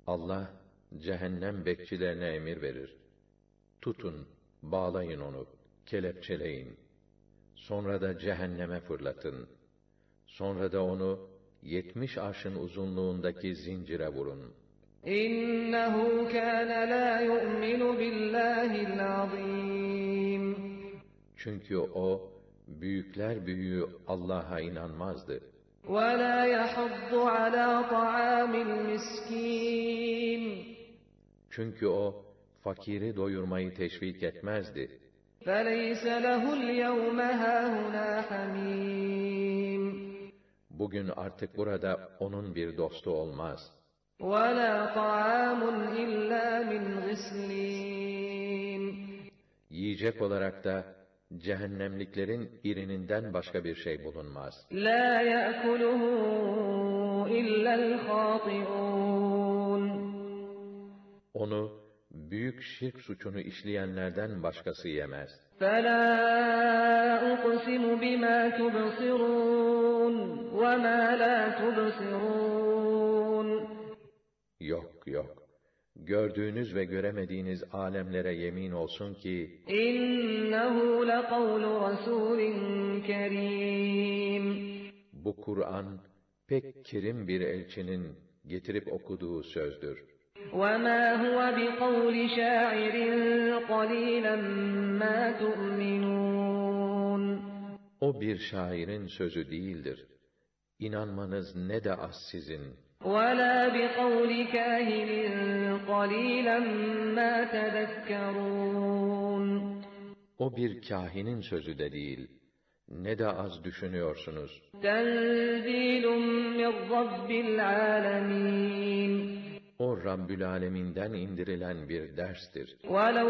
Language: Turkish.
Allah cehennem bekçilerine emir verir. Tutun, bağlayın onu, kelepçeleyin. Sonra da cehenneme fırlatın. Sonra da onu 70 arşın uzunluğundaki zincire vurun. İnnehu kâne lâ yu'minu billâhil azîm. Çünkü o, büyükler büyüğü Allah'a inanmazdı. وَلَا يَحُضُّ عَلَى طَعَامِ الْمِسْكِينِ. Çünkü o, fakiri doyurmayı teşvik etmezdi. فَلَيْسَ لَهُ الْيَوْمَ هَاهُنَا حَمِيمٌ. Bugün artık burada onun bir dostu olmaz. وَلَا طَعَامٌ إِلَّا مِنْ غِسْلِينٍ. Yiyecek olarak da cehennemliklerin irininden başka bir şey bulunmaz. لَا يَأْكُلُهُ إِلَّا الْخَاطِئُونَ. Onu büyük şirk suçunu işleyenlerden başkası yemez. فَلَا أُقْسِمُ بِمَا تُبْصِرُونَ وَمَا لَا تُبْصِرُونَ. Yok yok. Gördüğünüz ve göremediğiniz alemlere yemin olsun ki إِنَّهُ لَقَوْلُ رَسُولٍ كَرِيمٍ. bu Kur'an pek kerim bir elçinin getirip okuduğu sözdür. وَمَا هُوَ بِقَوْلِ شَاعِرٍ قَلِيلًا مَا تُؤْمِنُونَ. O bir şairin sözü değildir. İnanmanız ne de az sizin. وَلَا بِقَوْلِ كَاهِنٍ قَلِيلًا مَا تَذَكَّرُونَ. O bir kâhinin sözü de değil. Ne de az düşünüyorsunuz. تَنزِيلٌ مِّن رَّبِّ الْعَالَمِينَ. O Rabbül Âlemin'den indirilen bir derstir. وَلَوْ